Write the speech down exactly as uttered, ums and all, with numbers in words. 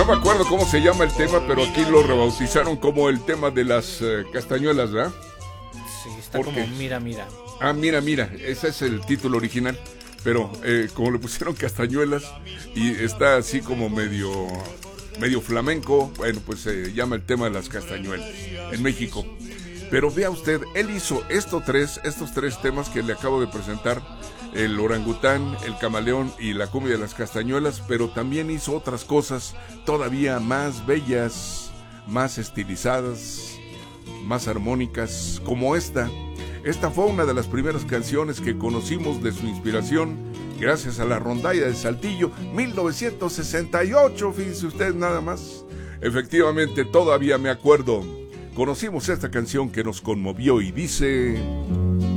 No me acuerdo cómo se llama el tema, pero aquí lo rebautizaron como el tema de las uh, castañuelas, ¿verdad? Sí, está Porque... como mira, mira. Ah, mira, mira, ese es el título original. Pero eh, como le pusieron castañuelas y está así como medio medio flamenco, bueno, pues se llama el tema de las castañuelas en México. Pero vea usted, él hizo estos tres, estos tres temas que le acabo de presentar, el orangután, el camaleón y la cumbia de las castañuelas, pero también hizo otras cosas todavía más bellas, más estilizadas, más armónicas, como esta. Esta fue una de las primeras canciones que conocimos de su inspiración, gracias a la rondalla de Saltillo, mil novecientos sesenta y ocho, fíjese usted nada más. Efectivamente, todavía me acuerdo. Conocimos esta canción que nos conmovió y dice...